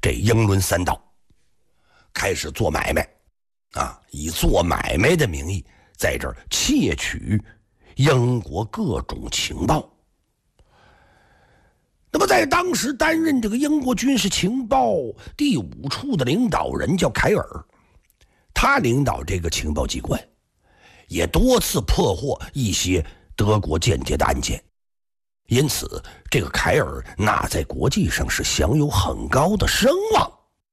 这英伦三岛，开始做买卖啊，以做买卖的名义在这儿窃取英国各种情报。那么在当时担任这个英国军事情报第5处的领导人叫凯尔，他领导这个情报机关，也多次破获一些德国间谍的案件，因此这个凯尔那在国际上是享有很高的声望。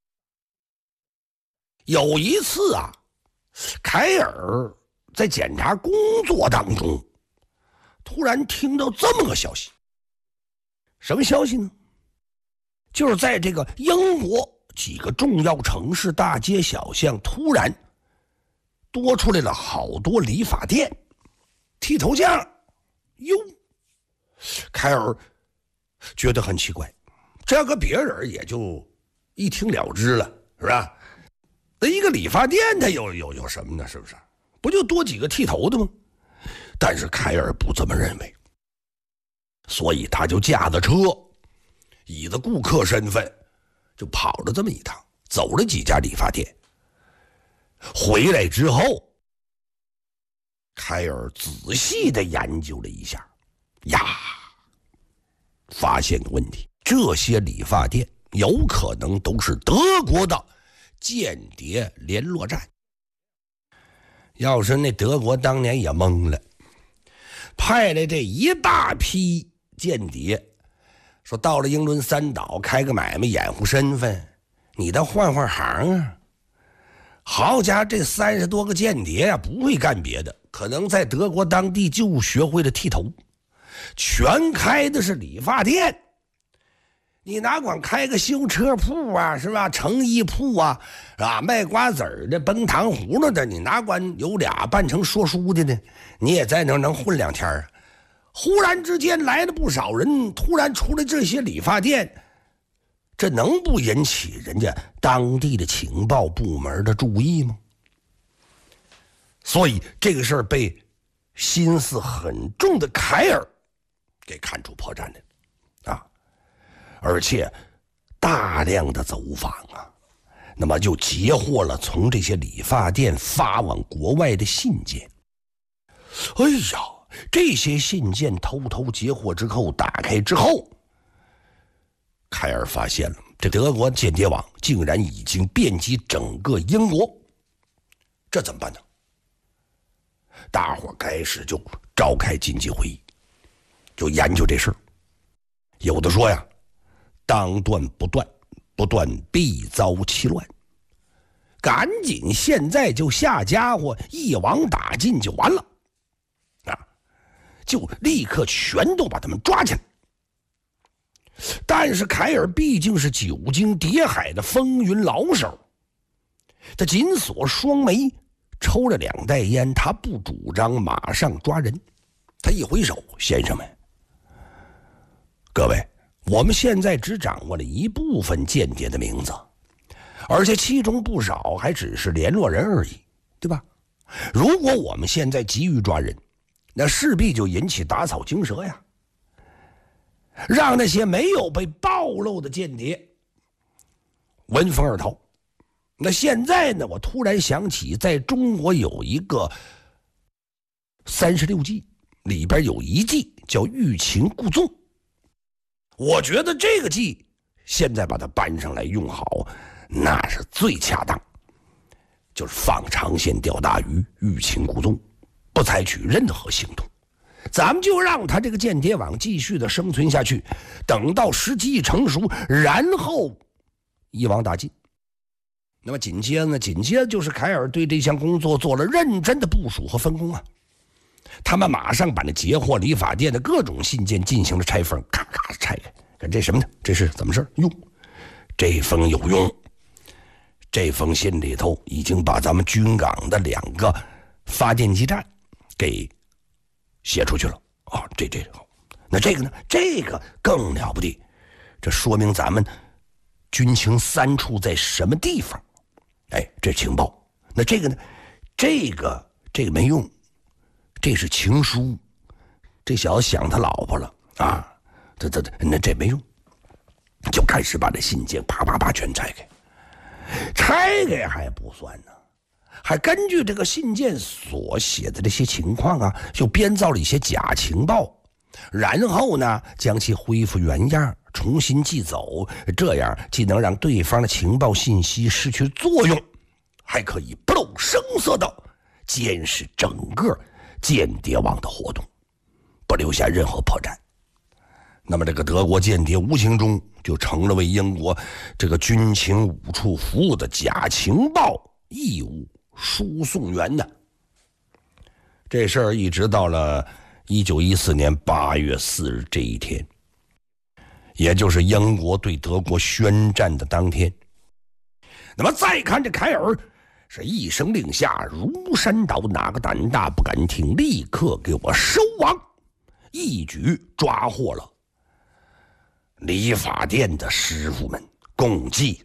有一次啊，凯尔在检查工作当中，突然听到这么个消息。什么消息呢？就是在这个英国几个重要城市大街小巷，突然多出来了好多理发店、剃头匠。哟，凯尔觉得很奇怪，这个别人也就一听了之了，是吧？那一个理发店它有什么呢？是不是？不就多几个剃头的吗？但是凯尔不这么认为，所以他就驾着车，以着顾客身份，就跑了这么一趟，走了几家理发店。回来之后，凯尔仔细地研究了一下，呀，发现个问题，这些理发店有可能都是德国的间谍联络站。要是那德国当年也懵了，派来这一大批间谍，说到了英伦三岛开个买卖掩护身份，你倒换行啊。好家伙，这30多个间谍啊，不会干别的，可能在德国当地就学会了剃头，全开的是理发店。你哪管开个修车铺啊，是吧？成衣铺啊，是吧？卖瓜子儿的、崩糖葫芦的，你哪管有俩扮成说书的呢？你也在那儿能混2天啊。忽然之间来了不少人，突然出来这些理发店，这能不引起人家当地的情报部门的注意吗？所以这个事儿被心思很重的凯尔给看出破绽来了啊！而且大量的走访啊，那么就截获了从这些理发店发往国外的信件。哎呀，这些信件偷偷截获之后，打开之后，凯尔发现了这德国间谍网竟然已经遍及整个英国，这怎么办呢？大伙开始就召开紧急会议，就研究这事儿。有的说呀，当断不断，不断必遭其乱，赶紧现在就下家伙，一网打尽就完了啊！就立刻全都把他们抓起来。但是凯尔毕竟是久经谍海的风云老手，他紧锁双眉，抽了2袋烟，他不主张马上抓人。他一挥手，先生们，各位，我们现在只掌握了一部分间谍的名字，而且其中不少还只是联络人而已，对吧？如果我们现在急于抓人，那势必就引起打草惊蛇呀，让那些没有被暴露的间谍闻风而逃。那现在呢，我突然想起在中国有一个36计，里边有一计叫欲擒故纵，我觉得这个计现在把它搬上来用好，那是最恰当，就是放长线钓大鱼，欲擒故纵，不采取任何行动，咱们就让他这个间谍网继续的生存下去，等到时机成熟，然后一网打尽。那么紧接着就是凯尔对这项工作做了认真的部署和分工啊。他们马上把那截获理发店的各种信件进行了拆封，咔咔拆开，看这什么呢？这是怎么事？哟，这封有用，这封信里头已经把咱们军港的2个发电机站给写出去了啊！这好，那这个呢？这个更了不得，这说明咱们军情3处在什么地方？哎，这情报。那这个呢？这个没用，这是情书，这小子想他老婆了啊！这没用。 就开始把这信件啪啪啪全拆开。拆开还不算呢，还根据这个信件所写的这些情况啊，就编造了一些假情报，然后呢将其恢复原样，重新寄走，这样既能让对方的情报信息失去作用，还可以不露声色地监视整个间谍网的活动，不留下任何破绽。那么这个德国间谍无形中就成了为英国这个军情五处服务的假情报义务输送员呢。这事儿一直到了1914年8月4日这一天，也就是英国对德国宣战的当天。那么再看这凯尔，是一声令下，如山倒，哪个胆大不敢听，立刻给我收网，一举抓获了理发店的师傅们，共计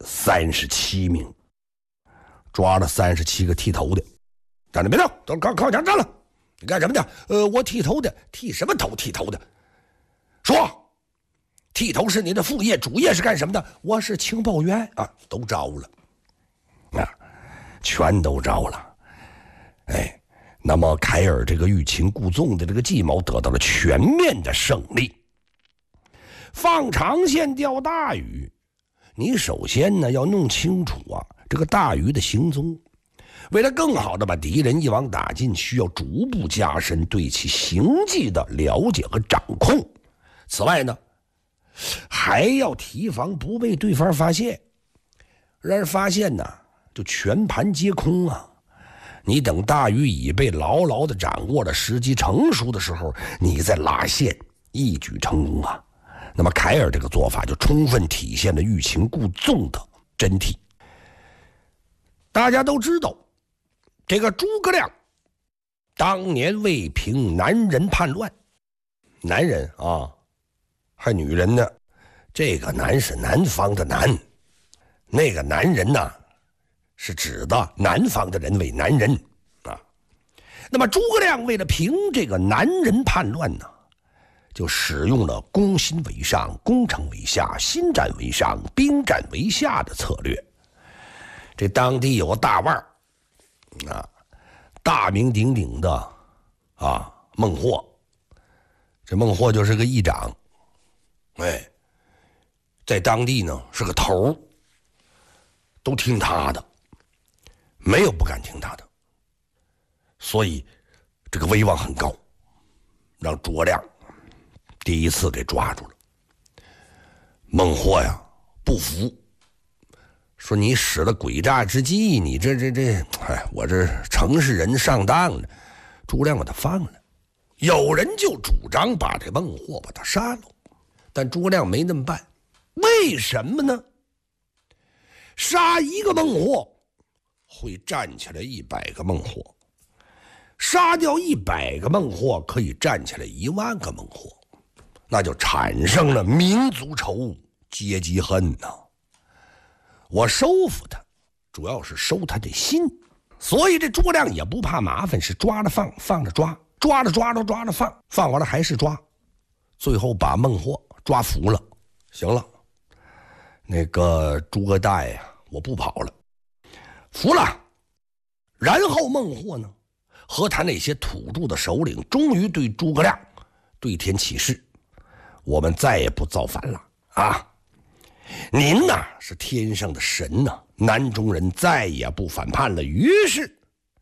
37名，抓了37个剃头的。站着别动，都靠前站了。你干什么的？我剃头的。剃什么头？剃头的。说，剃头是你的副业，主业是干什么的？我是情报员啊，都招了，啊，全都招了。哎，那么凯尔这个欲擒故纵的这个计谋得到了全面的胜利。放长线钓大鱼，你首先呢要弄清楚啊这个大鱼的行踪。为了更好的把敌人一网打尽，需要逐步加深对其行迹的了解和掌控。此外呢，还要提防不被对方发现。让人发现呢，就全盘皆空啊！你等大鱼已被牢牢的掌握了，时机成熟的时候，你再拉线，一举成功啊！那么凯尔这个做法就充分体现了欲擒故纵的真谛。大家都知道，这个诸葛亮当年为平南人叛乱，男人啊，还女人呢，这个男是南方的南，那个男人呢，是指的南方的人为南人啊。那么诸葛亮为了平这个南人叛乱呢，就使用了攻心为上，攻城为下，心战为上，兵战为下的策略。这当地有个大腕儿啊，大名鼎鼎的啊孟获，这孟获就是个议长，哎，在当地呢是个头，都听他的，没有不敢听他的，所以这个威望很高，让诸葛亮第一次给抓住了。孟获呀不服，说你使了诡诈之计，你这哎，我这城市人上当了。诸葛亮把他放了，有人就主张把这孟获把他杀了，但诸葛亮没那么办。为什么呢？杀一个孟获会站起来100个孟获，杀掉100个孟获可以站起来10000个孟获，那就产生了民族仇、阶级恨呐。我收服他，主要是收他的心，所以这诸葛亮也不怕麻烦，是抓了放，放了抓，抓了放，放完了还是抓，最后把孟获抓服了。行了，那个诸葛大爷呀，我不跑了，服了。然后孟获呢，和他那些土著的首领，终于对诸葛亮对天起誓：我们再也不造反了啊！您呐是天上的神呐，南中人再也不反叛了。于是，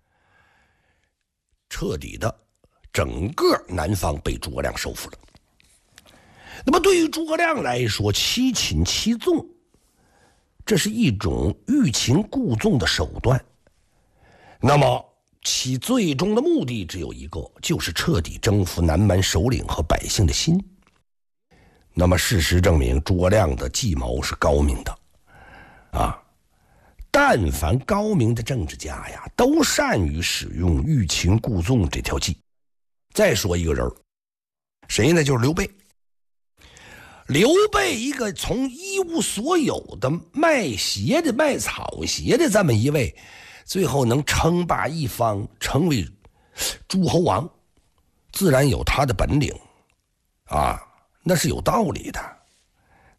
彻底的整个南方被诸葛亮收复了。那么对于诸葛亮来说，七擒七纵，这是一种欲擒故纵的手段。那么其最终的目的只有一个，就是彻底征服南蛮首领和百姓的心。那么事实证明，诸葛亮的计谋是高明的啊！但凡高明的政治家呀，都善于使用欲擒故纵这条计。再说一个人，谁呢？就是刘备。刘备一个从一无所有的卖鞋的、卖草鞋的这么一位，最后能称霸一方，成为诸侯王，自然有他的本领啊。那是有道理的。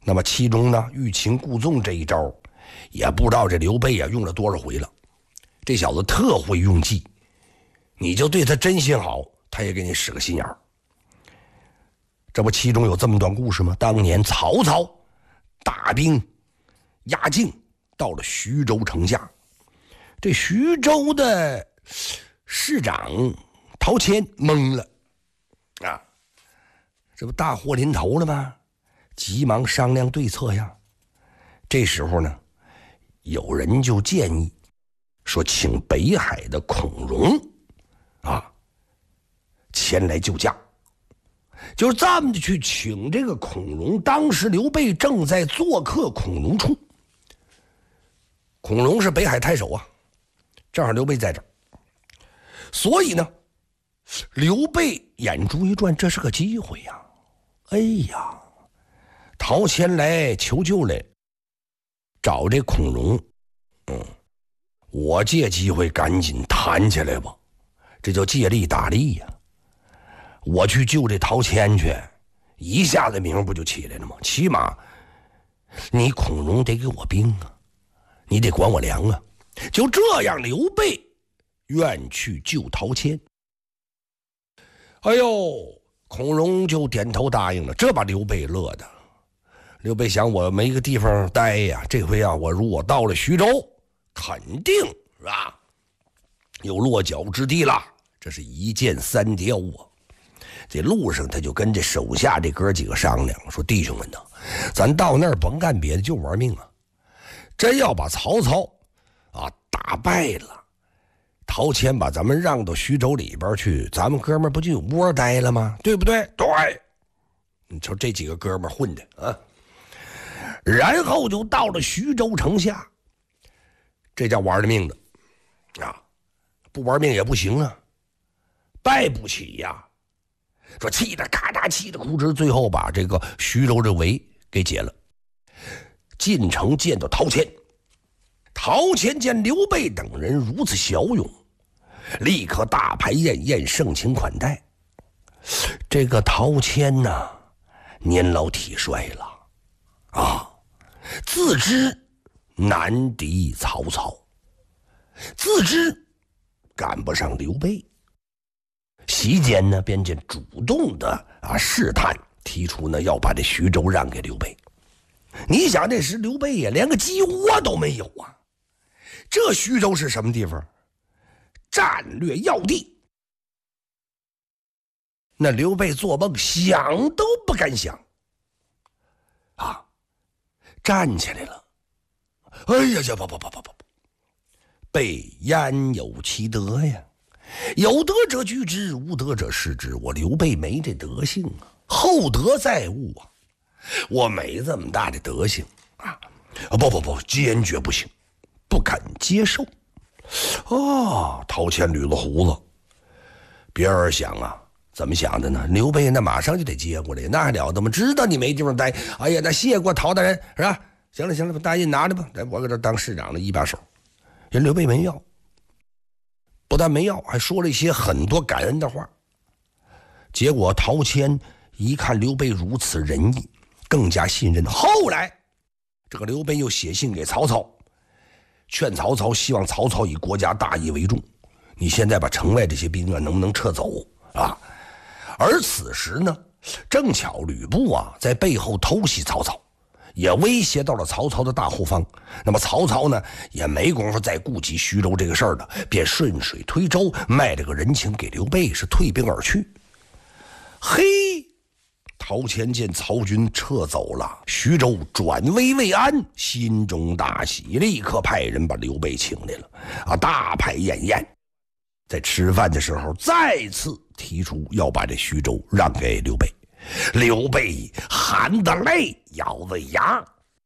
那么其中呢，欲擒故纵这一招，也不知道这刘备啊用了多少回了。这小子特会用计，你就对他真心好，他也给你使个心眼儿。这不其中有这么段故事吗？当年曹操大兵压境到了徐州城下，这徐州的市长陶谦懵了啊，这不大祸临头了吗？急忙商量对策呀。这时候呢，有人就建议说，请北海的孔融啊前来救驾。就是这么的去请这个孔融。当时刘备正在做客孔融处，孔融是北海太守啊，正好刘备在这儿，所以呢，刘备眼珠一转，这是个机会呀！哎呀，陶谦来求救来，找这孔融，我借机会赶紧谈起来吧，这叫借力打力呀。我去救这陶谦去，一下子名不就起来了吗？起码你孔融得给我兵啊，你得管我粮啊。就这样，刘备愿去救陶谦。哎呦，孔融就点头答应了，这把刘备乐的。刘备想，我没个地方待呀，这回啊，如果到了徐州，肯定是吧，有落脚之地了。这是一箭三雕啊。这路上他就跟这手下这哥几个商量，说弟兄们呐，咱到那儿甭干别的，就玩命啊！真要把曹操啊打败了，陶谦把咱们让到徐州里边去，咱们哥们不就有窝待了吗？对不对？对。你瞅这几个哥们混的啊，然后就到了徐州城下，这叫玩了命的啊！不玩命也不行啊，败不起呀。说气得咔嚓，气得哭哧，最后把这个徐州这围给解了。进城见到陶谦，陶谦见刘备等人如此骁勇，立刻大排宴宴，盛情款待。这个陶谦呐，年老体衰了啊，自知难敌曹操，自知赶不上刘备。席间呢，便见主动的试探，提出呢要把这徐州让给刘备。你想这时刘备也连个鸡窝都没有啊！这徐州是什么地方？战略要地。那刘备做梦想都不敢想啊！站起来了，哎呀呀，不，备焉有其德呀！有德者居之，无德者失之。我刘备没这德性啊，厚德载物啊，我没这么大的德行啊！不，坚决不行，不敢接受。哦，陶谦捋了胡子，别人想啊，怎么想的呢？刘备那马上就得接过来，那还了得吗？知道你没地方待，哎呀，那谢过陶大人是吧？行了，把大印拿着吧，我搁这当市长的一把手。人刘备没要。不但没要，还说了一些很多感恩的话。结果陶谦一看刘备如此仁义，更加信任。后来这个刘备又写信给曹操，劝曹操，希望曹操以国家大义为重，你现在把城外这些兵啊能不能撤走啊？而此时呢，正巧吕布啊在背后偷袭曹操，也威胁到了曹操的大后方。那么曹操呢也没工夫再顾及徐州这个事儿了，便顺水推舟，卖了个人情给刘备，是退兵而去。嘿，陶谦见曹军撤走了，徐州转危为安，心中大喜，立刻派人把刘备请来了啊，大排宴宴。在吃饭的时候再次提出要把这徐州让给刘备。刘备含着泪咬着牙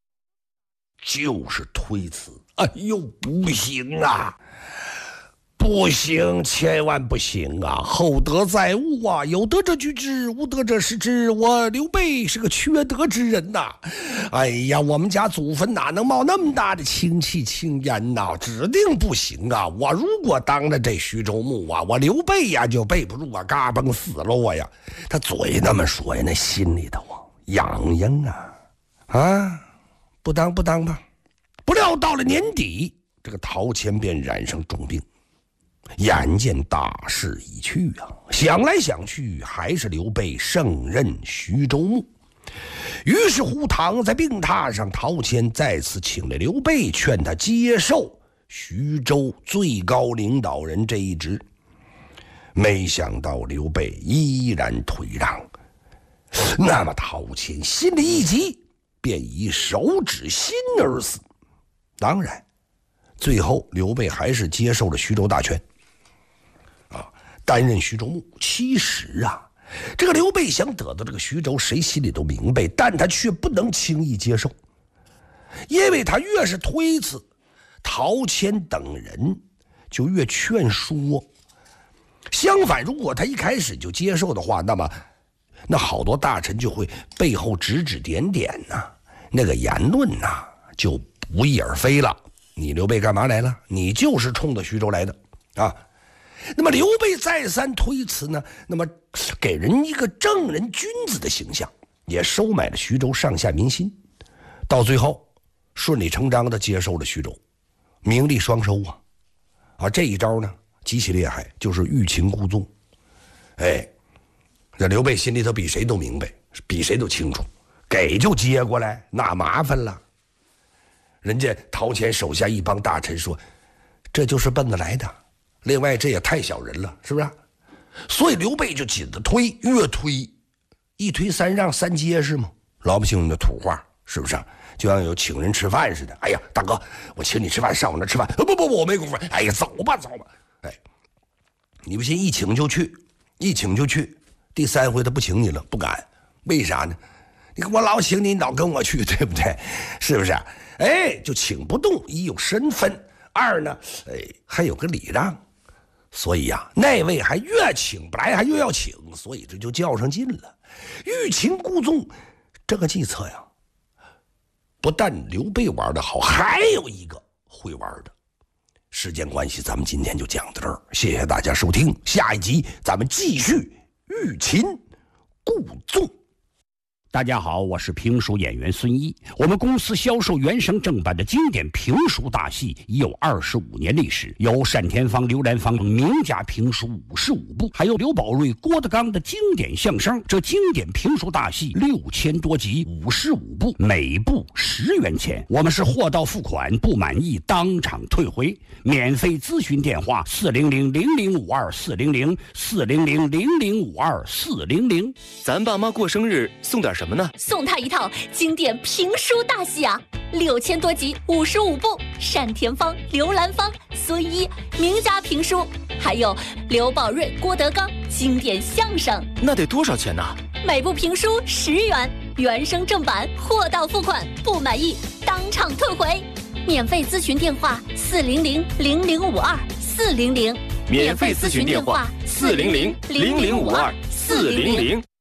就是推辞。哎呦，不行啊，不行，千万不行啊！厚德载物啊，有德者居之，无德者失之。我刘备是个缺德之人呐！哎呀，我们家祖坟哪能冒那么大的清气青烟呐？指定不行啊！我如果当了这徐州牧啊，我刘备呀就背不住啊，嘎嘣死了我呀！他嘴那么说呀，那心里头啊痒痒啊！ 啊，不当吧。不料到了年底，这个陶谦便染上重病。眼见大势已去啊，想来想去，还是刘备胜任徐州牧。于是乎，躺在病榻上，陶谦再次请了刘备，劝他接受徐州最高领导人这一职。没想到刘备依然退让，那么陶谦心里一急，便以手指心而死。当然，最后刘备还是接受了徐州大权，担任徐州牧。其实啊，这个刘备想得到这个徐州，谁心里都明白，但他却不能轻易接受，因为他越是推辞，陶谦等人就越劝说。相反，如果他一开始就接受的话，那好多大臣就会背后指指点点呐，那个言论呐就不翼而飞了。你刘备干嘛来了？你就是冲着徐州来的啊！那么刘备再三推辞呢，那么给人一个正人君子的形象，也收买了徐州上下民心，到最后顺理成章的接受了徐州，名利双收啊！这一招呢极其厉害，就是欲擒故纵。这刘备心里头比谁都明白，比谁都清楚，给就接过来，那麻烦了。人家陶谦手下一帮大臣说，这就是奔着来的。另外，这也太小人了，是不是？所以刘备就紧着推，越推，一推三让三接是吗？老百姓的土话，是不是？就像有请人吃饭似的。哎呀，大哥，我请你吃饭，上我那吃饭。不，我没工夫。哎呀，走吧。你不信，一请就去。第3回他不请你了，不敢。为啥呢？你看我老请你，老跟我去，对不对？是不是？就请不动，一有身份，二呢，还有个礼让。所以呀，那位还越请不来，还越要请，所以这就较上劲了。欲擒故纵这个计策呀，不但刘备玩得好，还有一个会玩的。时间关系，咱们今天就讲到这儿，谢谢大家收听，下一集咱们继续欲擒故纵。 大家好，我是评书演员孙一。我们公司销售原声正版的经典评书大戏已有25年历史，有单田芳、刘兰芳名家评书55部，还有刘宝瑞、郭德纲的经典相声。这经典评书大戏6000多集，55部，每部10元钱。我们是货到付款，不满意当场退回。免费咨询电话400-0052-400，400-0052-400。 咱爸妈过生日送点什么呢？ 送他一套经典评书大戏啊，6000多集，55部，单田芳、刘兰芳、孙一名家评书，还有刘宝瑞、郭德纲经典相声。 那得多少钱呢？ 每部评书10元，原声正版，货到付款，不满意当场退回。免费咨询电话400-0052-400， 免费咨询电话400-0052-400。